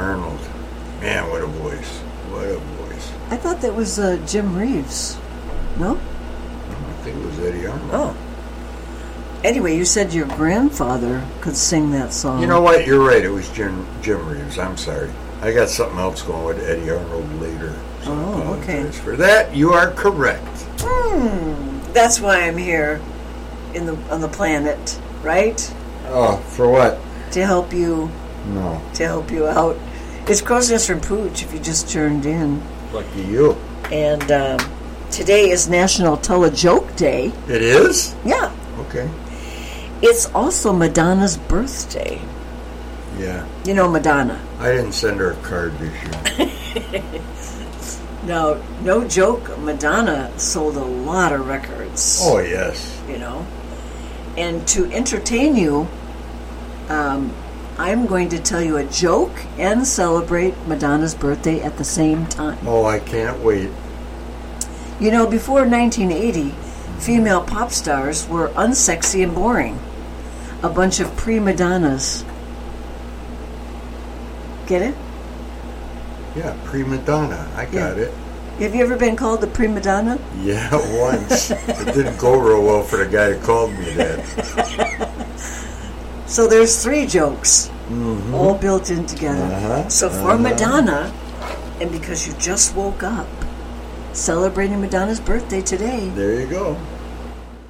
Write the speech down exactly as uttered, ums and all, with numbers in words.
Arnold. Man, what a voice. What a voice. I thought that was uh, Jim Reeves. No? I think it was Eddie Arnold. Oh. Anyway, you said your grandfather could sing that song. You know what? You're right. It was Jim, Jim Reeves. I'm sorry. I got something else going with Eddie Arnold later. So oh, okay. For that, you are correct. Hmm. That's why I'm here in the on the planet, right? Oh, for what? To help you. No. To help you out. It's Crow's from Pooch if you just turned in. Lucky you. And um, today is National Tell a Joke Day. It is? Yeah. Okay. It's also Madonna's birthday. Yeah. You know Madonna. I didn't send her a card this year. Now, no joke, Madonna sold a lot of records. Oh, yes. You know. And to entertain you, um, I'm going to tell you a joke and celebrate Madonna's birthday at the same time. Oh, I can't wait. You know, before nineteen eighty, female pop stars were unsexy and boring. A bunch of pre-Madonnas. Get it? Yeah, prima donna. I got Yeah. it. Have you ever been called a prima donna? Yeah, once. It didn't go real well for the guy that called me that. So there's three jokes, Mm-hmm. all built in together. Uh-huh, So for uh-huh. Madonna, and because you just woke up, celebrating Madonna's birthday today, There you go.